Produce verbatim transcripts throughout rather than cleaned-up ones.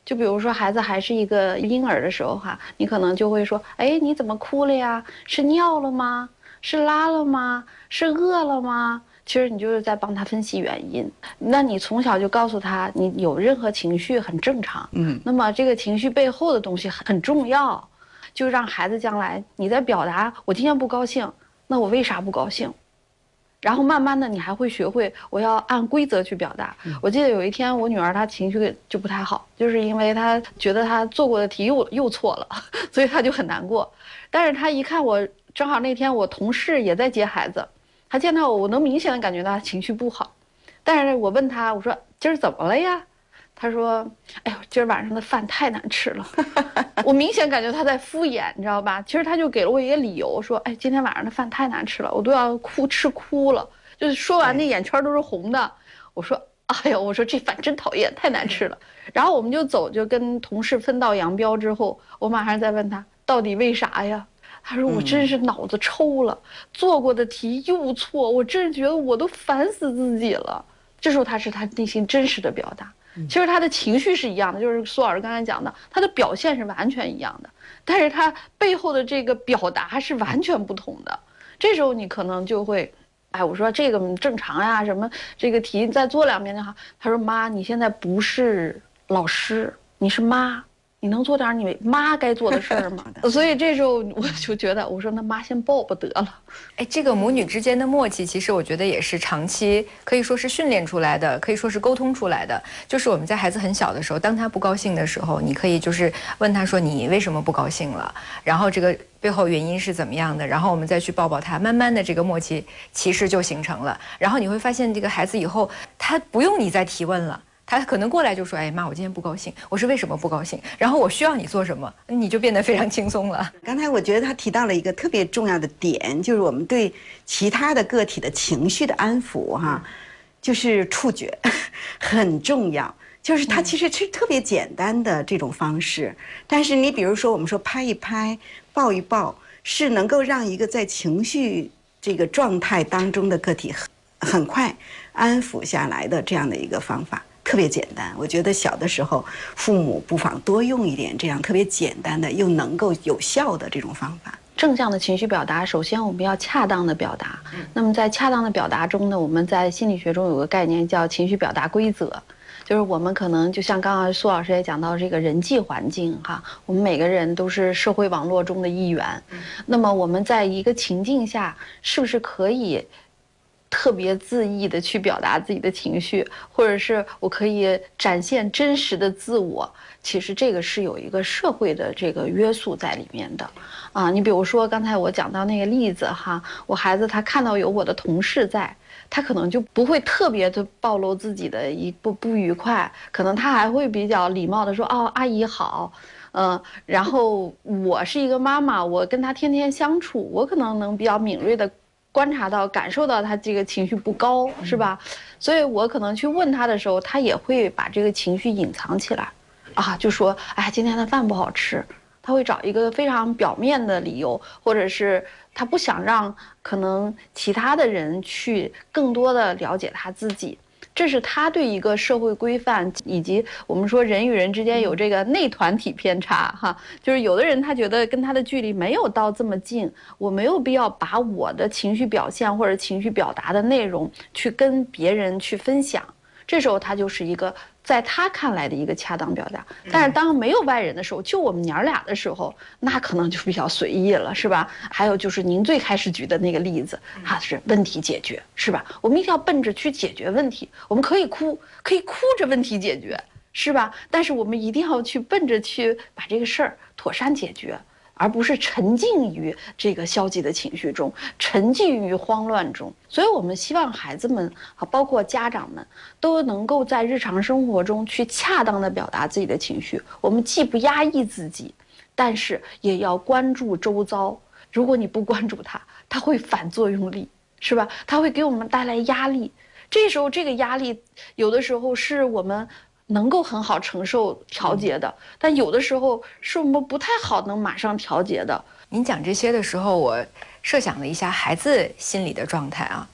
就比如说孩子还是一个婴儿的时候哈，你可能就会说，哎，你怎么哭了呀？是尿了吗？是拉了吗？是饿了吗？其实你就是在帮他分析原因。那你从小就告诉他，你有任何情绪很正常，嗯，那么这个情绪背后的东西很重要，就让孩子将来你在表达，我今天不高兴，那我为啥不高兴？然后慢慢的，你还会学会我要按规则去表达。我记得有一天，我女儿她情绪就不太好，就是因为她觉得她做过的题又又错了，所以她就很难过。但是她一看我，正好那天我同事也在接孩子，她见到我，我能明显的感觉到她情绪不好。但是我问她，我说今儿怎么了呀？她说：“哎呦，今儿晚上的饭太难吃了。”我明显感觉她在敷衍，你知道吧？其实她就给了我一个理由，说：“哎，今天晚上的饭太难吃了，我都要哭吃哭了。”就是说完那眼圈都是红的。我说：“哎呦，我说这饭真讨厌，太难吃了。”然后我们就走，就跟同事分道扬镳之后，我马上再问她到底为啥呀？她说：“我真是脑子抽了，做过的题又错，我真是觉得我都烦死自己了。”这时候她是她内心真实的表达。其实他的情绪是一样的，就是苏老师刚才讲的，他的表现是完全一样的，但是他背后的这个表达是完全不同的。这时候你可能就会，哎，我说这个正常呀，什么这个题再做两遍就好。他说妈，你现在不是老师，你是妈。你能做点你妈该做的事儿吗？所以这时候我就觉得，我说那妈先抱抱得了。 哎，这个母女之间的默契，其实我觉得也是长期可以说是训练出来的，可以说是沟通出来的。就是我们在孩子很小的时候，当他不高兴的时候，你可以就是问他说你为什么不高兴了，然后这个背后原因是怎么样的，然后我们再去抱抱他，慢慢的这个默契其实就形成了。然后你会发现，这个孩子以后他不用你再提问了。他可能过来就说：“哎妈，我今天不高兴，我是为什么不高兴？然后我需要你做什么？”你就变得非常轻松了。 刚才我觉得他提到了一个特别重要的点，就是我们对其他的个体的情绪的安抚，哈，就是触觉很重要。就是它其实是特别简单的这种方式，但是你比如说我们说拍一拍、抱一抱，是能够让一个在情绪这个状态当中的个体很很快安抚下来的这样的一个方法。特别简单，我觉得小的时候父母不妨多用一点这样特别简单的又能够有效的这种方法。 正向的情绪表达，首先我们要恰当的表达。那么在恰当的表达中呢，我们在心理学中有个概念叫情绪表达规则，就是我们可能就像刚刚苏老师也讲到这个人际环境哈，我们每个人都是社会网络中的一员。那么我们在一个情境下，是不是可以特别恣意的去表达自己的情绪，或者是我可以展现真实的自我，其实这个是有一个社会的这个约束在里面的啊。你比如说刚才我讲到那个例子哈，我孩子他看到有我的同事在，他可能就不会特别的暴露自己的一不不愉快，可能他还会比较礼貌的说：“哦，阿姨好。”嗯，然后我是一个妈妈，我跟他天天相处，我可能能比较敏锐的观察到、感受到他这个情绪不高，是吧？所以我可能去问他的时候，他也会把这个情绪隐藏起来，啊，就说，哎，今天的饭不好吃，他会找一个非常表面的理由，或者是他不想让可能其他的人去更多的了解他自己。这是他对一个社会规范，以及我们说人与人之间有这个内团体偏差哈，就是有的人他觉得跟他的距离没有到这么近，我没有必要把我的情绪表现或者情绪表达的内容去跟别人去分享，这时候他就是一个在他看来的一个恰当表达。但是当没有外人的时候，就我们娘俩的时候，那可能就比较随意了，是吧？还有就是您最开始举的那个例子，它是问题解决，是吧？我们一定要奔着去解决问题，我们可以哭，可以哭着问题解决，是吧？但是我们一定要去奔着去把这个事儿妥善解决，而不是沉浸于这个消极的情绪中，沉浸于慌乱中。所以我们希望孩子们啊，包括家长们，都能够在日常生活中去恰当的表达自己的情绪。我们既不压抑自己，但是也要关注周遭。如果你不关注它，它会反作用力，是吧？它会给我们带来压力。这时候这个压力有的时候是我们能够很好承受调节的，但有的时候是我们不太好能马上调节的。 您讲这些的时候，我设想了一下孩子心理的状态啊，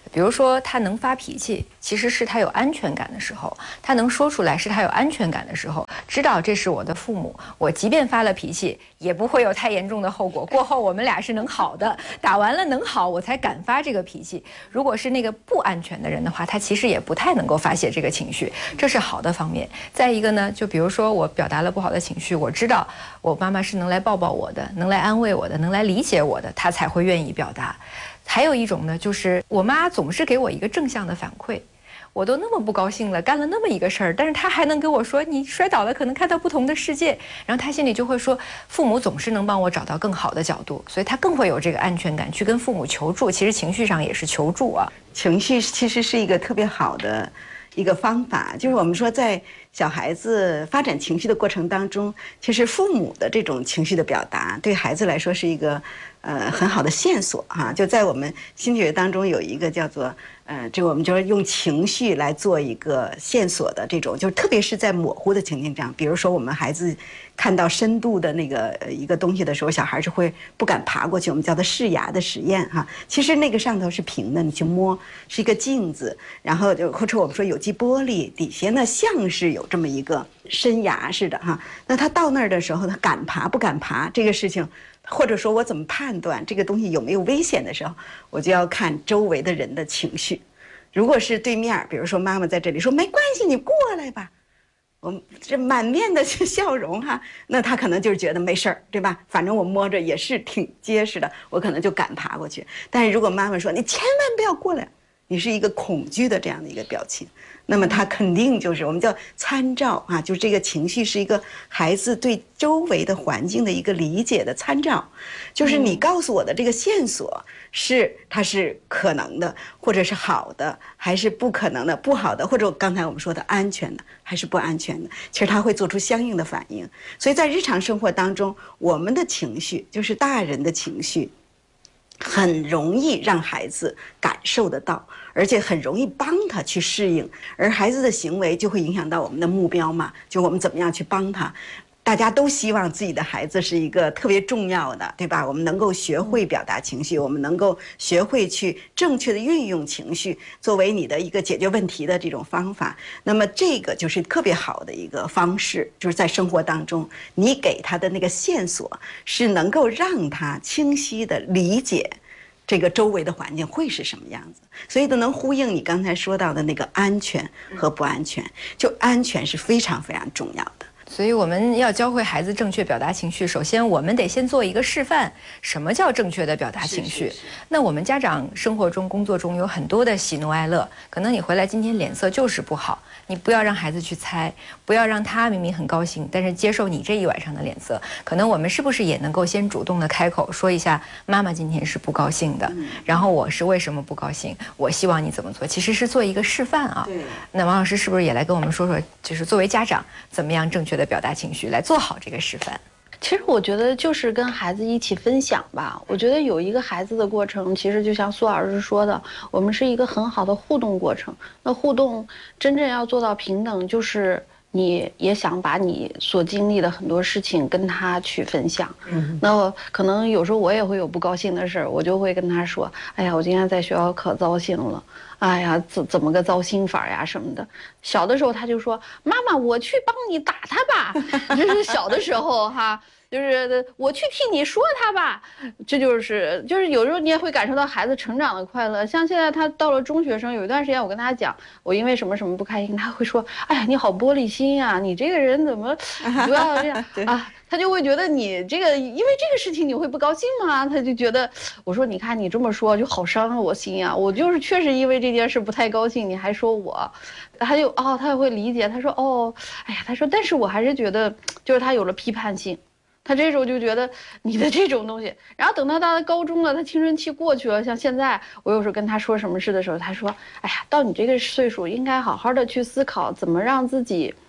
比如说他能发脾气，其实是他有安全感的时候；他能说出来，是他有安全感的时候。知道这是我的父母，我即便发了脾气，也不会有太严重的后果。过后我们俩是能好的，打完了能好，我才敢发这个脾气。如果是那个不安全的人的话，他其实也不太能够发泄这个情绪，这是好的方面。再一个呢，就比如说我表达了不好的情绪，我知道我妈妈是能来抱抱我的，能来安慰我的，能来理解我的，她才会愿意表达。还有一种呢，就是我妈总是给我一个正向的反馈。我都那么不高兴了，干了那么一个事儿，但是他还能跟我说你摔倒了，可能看到不同的世界，然后他心里就会说，父母总是能帮我找到更好的角度，所以他更会有这个安全感去跟父母求助。其实情绪上也是求助啊， 情绪其实是一个特别好的一个方法，就是我们说在小孩子发展情绪的过程当中，其实父母的这种情绪的表达对孩子来说是一个呃很好的线索哈、啊。就在我们心理学当中有一个叫做呃，这个我们就是用情绪来做一个线索的这种，就是特别是在模糊的情境上，比如说我们孩子看到深度的那个一个东西的时候，小孩是会不敢爬过去，我们叫做视牙的实验哈。其实那个上头是平的，你去摸是一个镜子，然后就或者我们说有机玻璃底下呢像是有这么一个深牙似的哈。那他到那儿的时候，他敢爬不敢爬这个事情。或者说我怎么判断这个东西有没有危险的时候，我就要看周围的人的情绪。如果是对面，比如说妈妈在这里说没关系，你过来吧，我这满面的笑容哈，那他可能就是觉得没事儿，对吧？反正我摸着也是挺结实的，我可能就敢爬过去。但是如果妈妈说你千万不要过来，你是一个恐惧的这样的一个表情，那么他肯定就是我们叫参照啊，就是这个情绪是一个孩子对周围的环境的一个理解的参照，就是你告诉我的这个线索是它是可能的，或者是好的，还是不可能的、不好的，或者刚才我们说的安全的，还是不安全的，其实他会做出相应的反应。所以在日常生活当中，我们的情绪就是大人的情绪。很容易让孩子感受得到，而且很容易帮他去适应，而孩子的行为就会影响到我们的目标嘛，就我们怎么样去帮他。大家都希望自己的孩子是一个特别重要的，对吧？我们能够学会表达情绪，我们能够学会去正确的运用情绪作为你的一个解决问题的这种方法。那么这个就是特别好的一个方式，就是在生活当中，你给他的那个线索是能够让他清晰的理解这个周围的环境会是什么样子，所以都能呼应你刚才说到的那个安全和不安全。就安全是非常非常重要的。 所以我们要教会孩子正确表达情绪，首先我们得先做一个示范，什么叫正确的表达情绪。那我们家长生活中工作中有很多的喜怒哀乐，可能你回来今天脸色就是不好，你不要让孩子去猜，不要让他明明很高兴，但是接受你这一晚上的脸色。可能我们是不是也能够先主动的开口说一下，妈妈今天是不高兴的，然后我是为什么不高兴，我希望你怎么做，其实是做一个示范啊。那王老师是不是也来跟我们说说，就是作为家长怎么样正确的表达情绪，来做好这个示范？ 其实我觉得就是跟孩子一起分享吧。我觉得有一个孩子的过程，其实就像苏老师说的，我们是一个很好的互动过程。那互动真正要做到平等，就是你也想把你所经历的很多事情跟他去分享。嗯，那可能有时候我也会有不高兴的事儿，我就会跟他说：“哎呀，我今天在学校可糟心了。”哎呀，怎怎么个糟心法呀什么的。小的时候他就说：“妈妈，我去帮你打他吧。”这是小的时候哈，就是我去替你说他吧。这就是就是有时候你也会感受到孩子成长的快乐。像现在他到了中学生，有一段时间我跟他讲我因为什么什么不开心，他会说：“哎呀，你好玻璃心呀，你这个人怎么不要这样啊？”他就会觉得你这个因为这个事情你会不高兴吗？他就觉得我说你看你这么说就好伤了我心呀，我就是确实因为这件事不太高兴，你还说我，他就哦他会理解，他说哦哎呀，他说但是我还是觉得就是他有了批判性。他这时候就觉得你的这种东西，然后等到他高中了，他青春期过去了，像现在我有时候跟他说什么事的时候，他说哎呀，到你这个岁数应该好好的去思考怎么让自己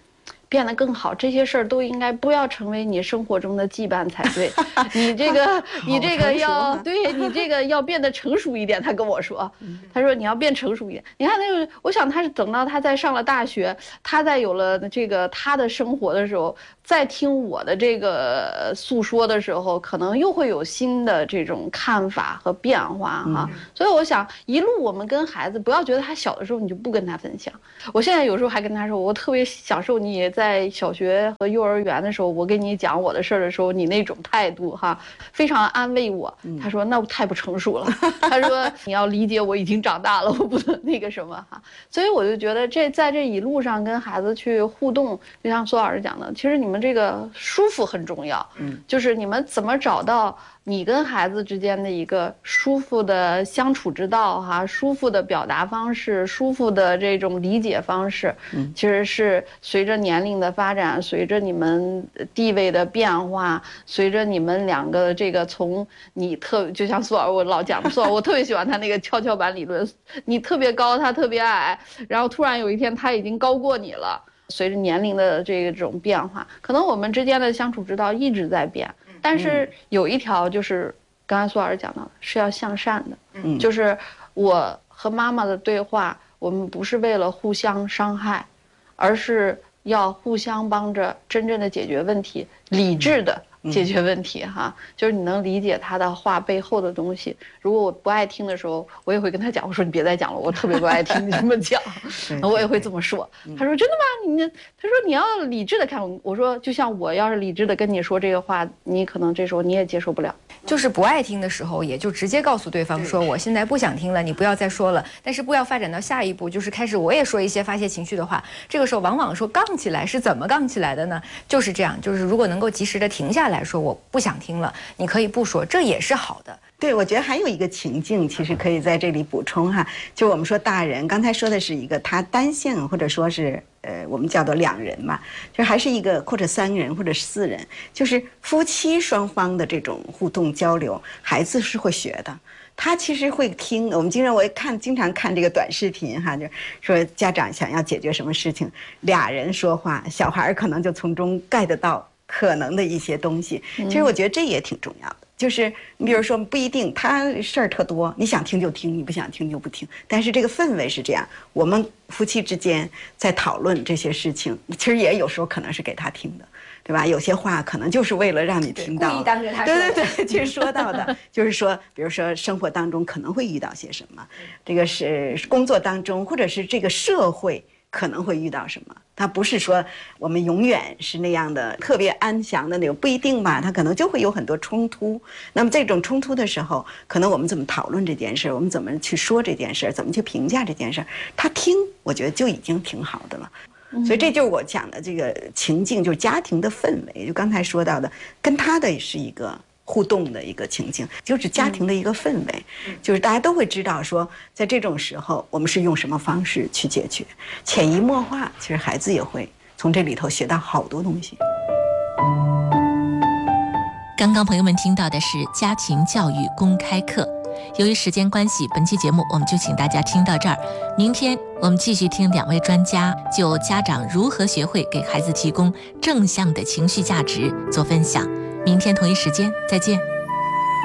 变得更好，这些事儿都应该不要成为你生活中的羁绊才对。你这个，你这个要对你这个要变得成熟一点。他跟我说，他说你要变成熟一点。你看那个，我想他是等到他在上了大学，他在有了这个他的生活的时候，再听我的这个诉说的时候，可能又会有新的这种看法和变化哈。所以我想，一路我们跟孩子不要觉得他小的时候你就不跟他分享。我现在有时候还跟他说，我特别享受你在小学和幼儿园的时候，我跟你讲我的事儿的时候，你那种态度哈，非常安慰我。他说那太不成熟了，他说你要理解我已经长大了，我不能那个什么哈。所以我就觉得这在这一路上跟孩子去互动，就像苏老师讲的，其实你们这个舒服很重要，嗯，就是你们怎么找到你跟孩子之间的一个舒服的相处之道哈，舒服的表达方式，舒服的这种理解方式，嗯，其实是随着年龄的发展，随着你们地位的变化，随着你们两个这个从你特就像苏老师我老讲苏老师我特别喜欢他那个跷跷板理论，你特别高，他特别矮，然后突然有一天他已经高过你了。随着年龄的这种变化，可能我们之间的相处之道一直在变，但是有一条就是刚才苏老师讲到的，是要向善的，嗯，就是我和妈妈的对话，我们不是为了互相伤害，而是要互相帮着真正的解决问题，理智的解决问题哈，就是你能理解他的话背后的东西。如果我不爱听的时候，我也会跟他讲，我说你别再讲了，我特别不爱听你这么讲。我也会这么说。他说真的吗？你他说你要理智的看我。我说就像我要是理智的跟你说这个话，你可能这时候你也接受不了。 就是不爱听的时候，也就直接告诉对方说我现在不想听了，你不要再说了。但是不要发展到下一步，就是开始我也说一些发泄情绪的话。这个时候往往说杠起来是怎么杠起来的呢？就是这样，就是如果能够及时的停下来说我不想听了，你可以不说，这也是好的。 对，我觉得还有一个情境，其实可以在这里补充哈，就我们说大人，刚才说的是一个他单性，或者说是呃，我们叫做两人嘛，就还是一个或者三人或者四人，就是夫妻双方的这种互动交流，孩子是会学的。他其实会听，我们经常我也看，经常看这个短视频哈，就说家长想要解决什么事情，俩人说话，小孩可能就从中 get 到可能的一些东西。其实我觉得这也挺重要的。就是你比如说不一定他事儿特多，你想听就听，你不想听就不听，但是这个氛围是这样，我们夫妻之间在讨论这些事情，其实也有时候可能是给他听的，对吧？有些话可能就是为了让你听到， 故意当着他说， 对对对，去说到的，就是说，比如说生活当中可能会遇到些什么，这个是工作当中，或者是这个社会可能会遇到什么。它不是说我们永远是那样的特别安详的那种，不一定吧，它可能就会有很多冲突。那么这种冲突的时候，可能我们怎么讨论这件事，我们怎么去说这件事，怎么去评价这件事，他听，我觉得就已经挺好的了。所以这就是我讲的这个情境，就是家庭的氛围，就刚才说到的，跟他的是一个互动的一个情境，就是家庭的一个氛围，就是大家都会知道说，在这种时候我们是用什么方式去解决，潜移默化，其实孩子也会从这里头学到好多东西。 刚刚朋友们听到的是家庭教育公开课。由于时间关系，本期节目我们就请大家听到这儿。明天我们继续听两位专家就家长如何学会给孩子提供正向的情绪价值做分享。明天同一时间再见。